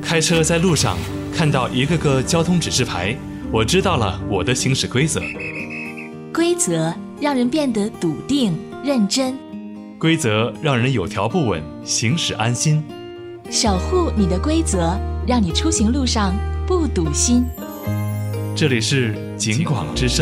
开车在路上看到一个个交通指示牌，我知道了我的行驶规则。 规则让人变得笃定认真， 规则让人有条不紊，行驶安心。 守护你的规则，让你出行路上不堵心。 这里是警广之声。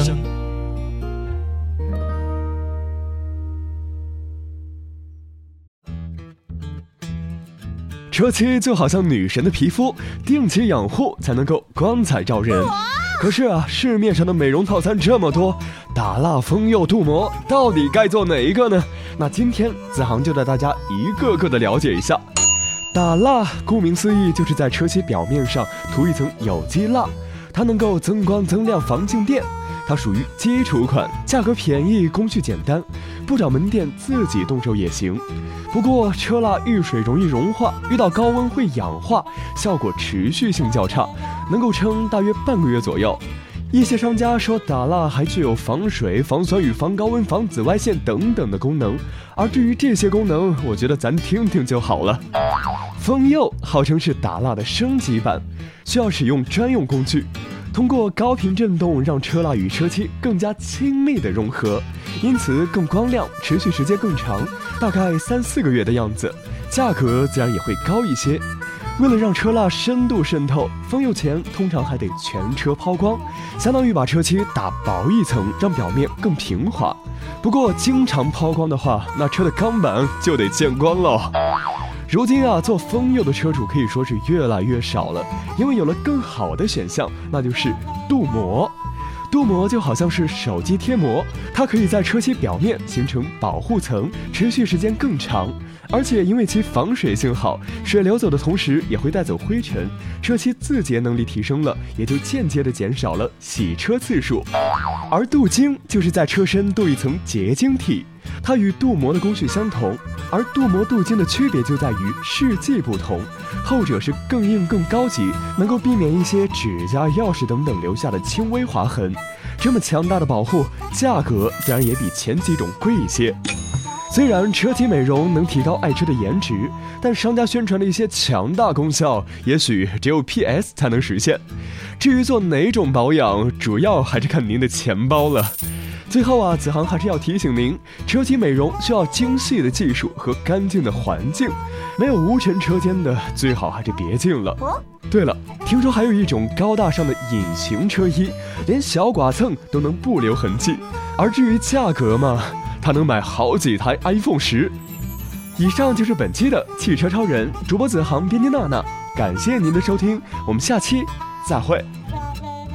车漆就好像女神的皮肤，定期养护才能够光彩照人。可是啊，市面上的美容套餐这么多，打蜡、丰釉、镀膜，到底该做哪一个呢？那今天子航就带大家一个个的了解一下。打蜡顾名思义，就是在车漆表面上涂一层有机蜡，它能够增光增亮防静电。它属于基础款，价格便宜，工序简单，不找门店自己动手也行。不过车蜡遇水容易融化，遇到高温会氧化，效果持续性较差，能够撑大约半个月左右。一些商家说打蜡还具有防水、防酸雨、防高温、防紫外线等等的功能，而至于这些功能，我觉得咱听听就好了。丰釉号称是打蜡的升级版，需要使用专用工具，通过高频振动让车蜡与车漆更加亲密的融合，因此更光亮，持续时间更长，大概3-4个月的样子，价格自然也会高一些。为了让车蜡深度渗透，丰釉前通常还得全车抛光，相当于把车漆打薄一层，让表面更平滑。不过经常抛光的话，那车的钢板就得见光了。如今啊，做丰釉的车主可以说是越来越少了，因为有了更好的选项，那就是镀膜。镀膜就好像是手机贴膜，它可以在车漆表面形成保护层，持续时间更长，而且因为其防水性好，水流走的同时也会带走灰尘，车漆自洁能力提升了，也就间接的减少了洗车次数。而镀晶就是在车身镀一层结晶体，它与镀膜的工序相同，而镀膜镀晶的区别就在于试剂不同，后者是更硬更高级，能够避免一些指甲、钥匙等等留下的轻微划痕。这么强大的保护，价格自然也比前几种贵一些。虽然车体美容能提高爱车的颜值，但商家宣传的一些强大功效，也许只有 PS 才能实现。至于做哪种保养，主要还是看您的钱包了。最后啊，子航还是要提醒您，车体美容需要精细的技术和干净的环境，没有无尘车间的，最好还是别进了。对了，听说还有一种高大上的隐形车衣，连小剐蹭都能不留痕迹。而至于价格嘛，它能买好几台 iPhone 10。以上就是本期的汽车超人，主播子航，编辑娜娜，感谢您的收听，我们下期再会。